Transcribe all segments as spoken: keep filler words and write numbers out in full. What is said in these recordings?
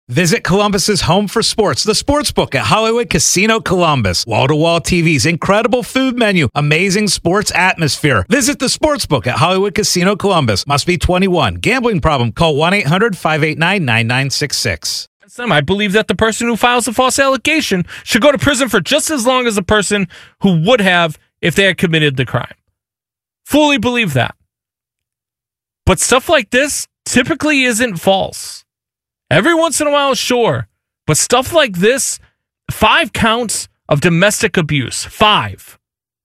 Visit Columbus's home for sports, the Sportsbook at Hollywood Casino Columbus. Wall-to-wall T Vs, incredible food menu, amazing sports atmosphere. Visit the Sportsbook at Hollywood Casino Columbus. Must be twenty-one. Gambling problem? Call one eight hundred five eight nine nine nine six six. I believe that the person who files a false allegation should go to prison for just as long as the person who would have if they had committed the crime. Fully believe that. But stuff like this typically isn't false. Every once in a while, sure. But stuff like this, five counts of domestic abuse. Five.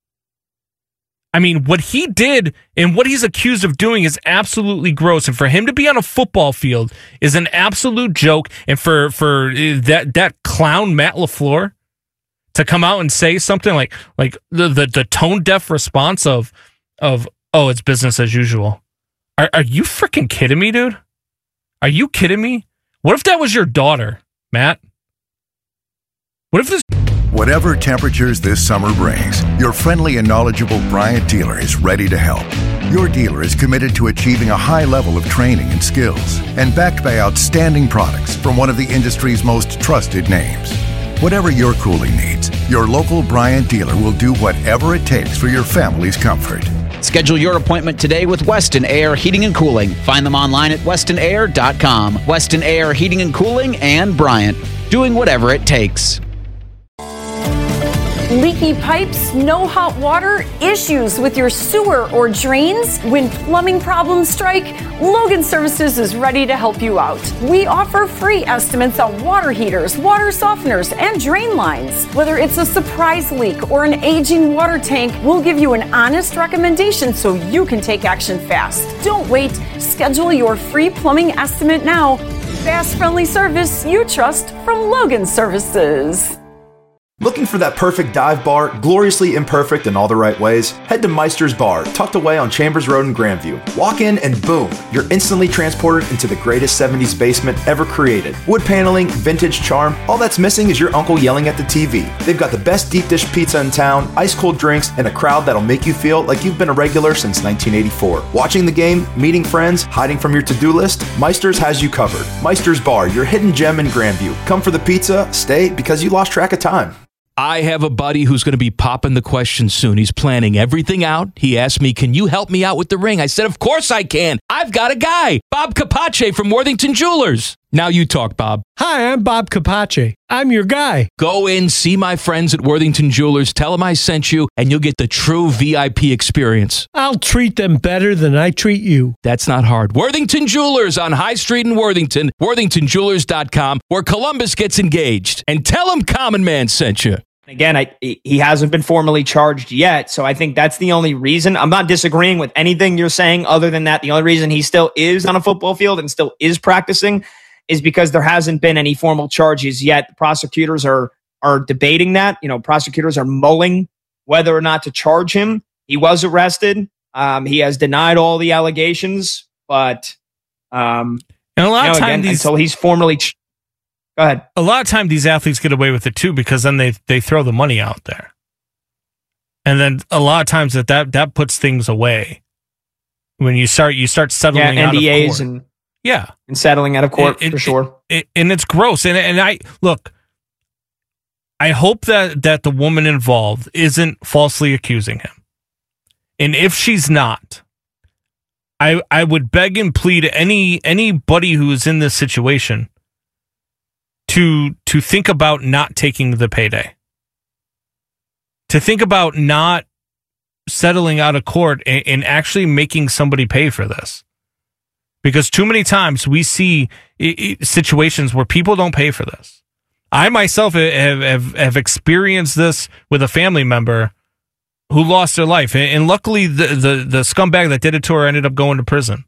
I mean, what he did and what he's accused of doing is absolutely gross. And for him to be on a football field is an absolute joke. And for, for that, that clown, Matt LaFleur, to come out and say something like like the, the, the tone-deaf response of, of, oh, it's business as usual. Are, are you freaking kidding me, dude? Are you kidding me? What if that was your daughter, Matt? What if this... Whatever temperatures this summer brings, your friendly and knowledgeable Bryant dealer is ready to help. Your dealer is committed to achieving a high level of training and skills and backed by outstanding products from one of the industry's most trusted names. Whatever your cooling needs, your local Bryant dealer will do whatever it takes for your family's comfort. Schedule your appointment today with Weston Air Heating and Cooling. Find them online at weston air dot com. Weston Air Heating and Cooling and Bryant, doing whatever it takes. Leaky pipes, no hot water, issues with your sewer or drains? When plumbing problems strike, Logan Services is ready to help you out. We offer free estimates on water heaters, water softeners, and drain lines. Whether it's a surprise leak or an aging water tank, we'll give you an honest recommendation so you can take action fast. Don't wait. Schedule your free plumbing estimate now. Fast, friendly service you trust from Logan Services. Looking for that perfect dive bar, gloriously imperfect in all the right ways? Head to Meister's Bar, tucked away on Chambers Road in Grandview. Walk in and boom, you're instantly transported into the greatest seventies basement ever created. Wood paneling, vintage charm, all that's missing is your uncle yelling at the T V. They've got the best deep dish pizza in town, ice cold drinks, and a crowd that'll make you feel like you've been a regular since nineteen eighty-four. Watching the game, meeting friends, hiding from your to-do list, Meister's has you covered. Meister's Bar, your hidden gem in Grandview. Come for the pizza, stay because you lost track of time. I have a buddy who's going to be popping the question soon. He's planning everything out. He asked me, can you help me out with the ring? I said, of course I can. I've got a guy, Bob Capace from Worthington Jewelers. Now you talk, Bob. Hi, I'm Bob Capace. I'm your guy. Go in, see my friends at Worthington Jewelers, tell them I sent you, and you'll get the true V I P experience. I'll treat them better than I treat you. That's not hard. Worthington Jewelers on High Street in Worthington, worthington jewelers dot com, where Columbus gets engaged. And tell them Common Man sent you. Again, I, he hasn't been formally charged yet, so I think that's the only reason. I'm not disagreeing with anything you're saying other than that. The only reason he still is on a football field and still is practicing is because there hasn't been any formal charges yet. Prosecutors are are debating that. You know, prosecutors are mulling whether or not to charge him. He was arrested. Um, he has denied all the allegations, but um, and a lot you know, of times again, these, until he's formally. Ch- Go ahead. A lot of time these athletes get away with it too because then they they throw the money out there, and then a lot of times that that, that puts things away. When you start you start settling yeah, out N D As of court. and yeah, and settling out of court it, it, for sure. It, it, and it's gross. And and I look, I hope that that the woman involved isn't falsely accusing him, and if she's not, I I would beg and plead any anybody who is in this situation to to think about not taking the payday, to think about not settling out of court and, and actually making somebody pay for this. Because too many times we see it, it, situations where people don't pay for this. I myself have, have, have experienced this with a family member who lost their life. And, and luckily the, the, the scumbag that did it to her ended up going to prison.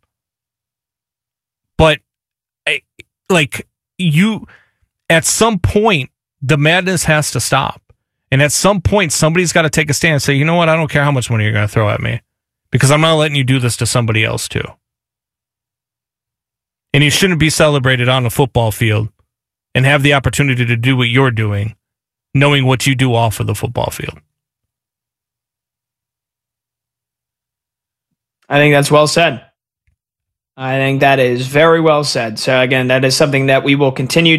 But I, like you... At some point, the madness has to stop. And at some point, somebody's got to take a stand and say, you know what, I don't care how much money you're going to throw at me, because I'm not letting you do this to somebody else too. And you shouldn't be celebrated on a football field and have the opportunity to do what you're doing, knowing what you do off of the football field. I think that's well said. I think that is very well said. So again, that is something that we will continue